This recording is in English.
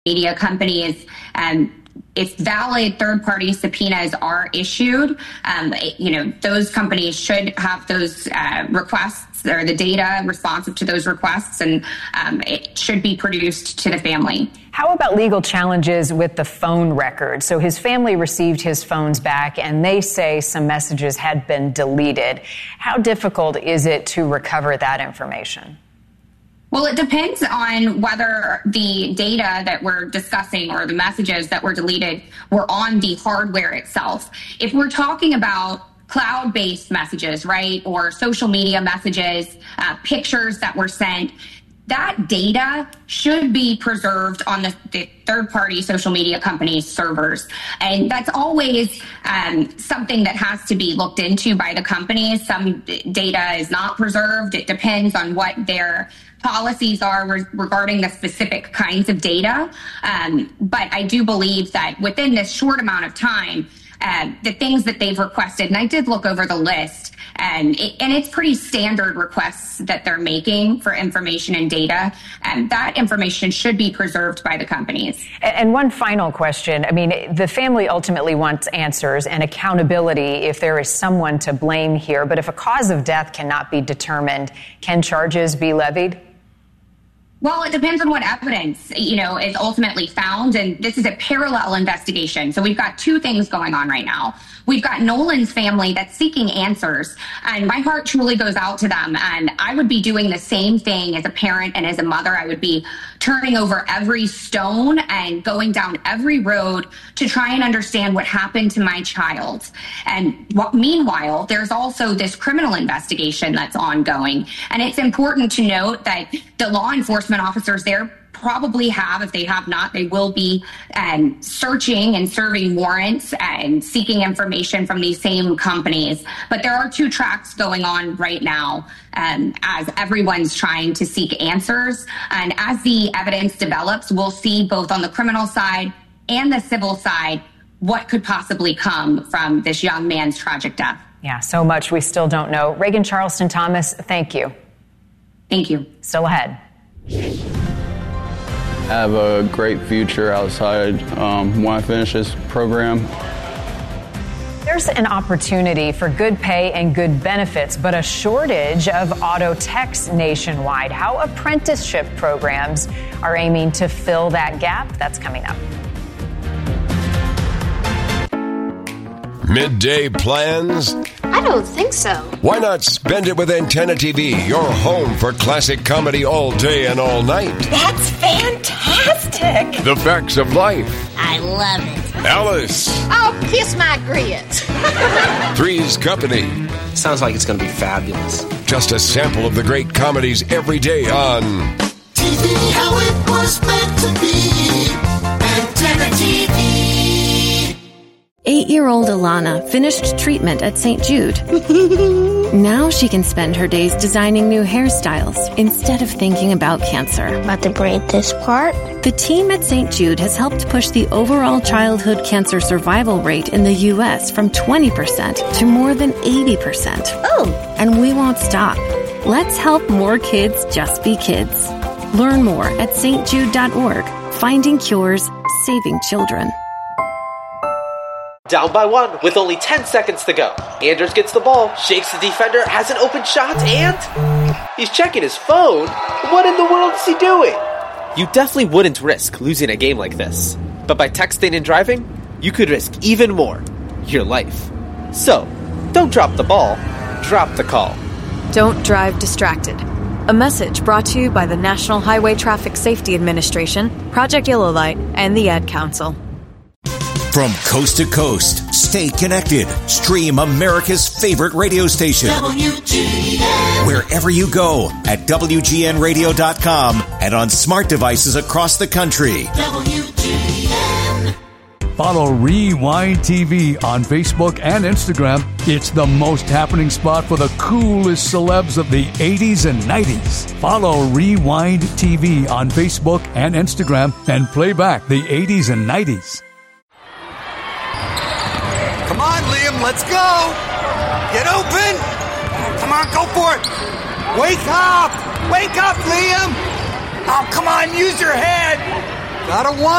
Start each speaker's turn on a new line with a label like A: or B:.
A: media companies, if valid third-party subpoenas are issued, those companies should have those requests or the data responsive to those requests, and it should be produced to the family.
B: How about legal challenges with the phone records? So his family received his phones back, and they say some messages had been deleted. How difficult is it to recover that information?
A: Well, it depends on whether the data that we're discussing or the messages that were deleted were on the hardware itself. If we're talking about cloud-based messages, right, or social media messages, pictures that were sent, that data should be preserved on the third-party social media companies' servers. And that's always something that has to be looked into by the companies. Some data is not preserved. It depends on what their policies are regarding the specific kinds of data. But I do believe that within this short amount of time, the things that they've requested, and I did look over the list, and it's pretty standard requests that they're making for information and data, and that information should be preserved by the companies.
B: And one final question. I mean, the family ultimately wants answers and accountability if there is someone to blame here, but if a cause of death cannot be determined, can charges be levied?
A: Well, it depends on what evidence, is ultimately found. And this is a parallel investigation. So we've got two things going on right now. We've got Nolan's family that's seeking answers, and my heart truly goes out to them. And I would be doing the same thing as a parent and as a mother. I would be turning over every stone and going down every road to try and understand what happened to my child. And meanwhile, there's also this criminal investigation that's ongoing. And it's important to note that the law enforcement officers there probably have, if they have not, they will be searching and serving warrants and seeking information from these same companies. But there are two tracks going on right now as everyone's trying to seek answers. And as the evidence develops, we'll see both on the criminal side and the civil side what could possibly come from this young man's tragic death.
B: Yeah, so much we still don't know. Reagan Charleston Thomas, thank you.
A: Thank you.
B: Still ahead.
C: Have a great future outside when I finish this program.
B: There's an opportunity for good pay and good benefits, but a shortage of auto techs nationwide. How apprenticeship programs are aiming to fill that gap? That's coming up.
D: Midday plans?
E: I don't think so.
D: Why not spend it with Antenna TV, your home for classic comedy all day and all night?
E: That's fantastic.
D: The facts of life.
E: I love it.
D: Alice.
E: Oh, kiss my grits.
D: Three's Company.
F: Sounds like it's going to be fabulous.
D: Just a sample of the great comedies every day on
G: TV, how it was meant to be. Antenna TV.
H: 8-year-old Alana finished treatment at St. Jude. Now she can spend her days designing new hairstyles instead of thinking about cancer.
E: About to braid this part?
H: The team at St. Jude has helped push the overall childhood cancer survival rate in the U.S. from 20% to more than 80%.
E: Oh!
H: And we won't stop. Let's help more kids just be kids. Learn more at stjude.org. Finding cures, saving children.
F: Down by one with only 10 seconds to go. Anders gets the ball, shakes the defender, has an open shot, and he's checking his phone. What in the world is he doing? You definitely wouldn't risk losing a game like this. But by texting and driving, you could risk even more. Your life. So, don't drop the ball, drop the call.
I: Don't drive distracted. A message brought to you by the National Highway Traffic Safety Administration, Project Yellow Light, and the Ad Council.
J: From coast to coast, stay connected. Stream America's favorite radio station.
G: WGN.
J: Wherever you go at WGNradio.com and on smart devices across the country.
G: WGN.
K: Follow Rewind TV on Facebook and Instagram. It's the most happening spot for the coolest celebs of the 80s and 90s. Follow Rewind TV on Facebook and Instagram and play back the 80s and 90s.
L: Come on, Liam, let's go! Get open! Come on, go for it! Wake up! Wake up, Liam! Oh, come on, use your head! Not a one.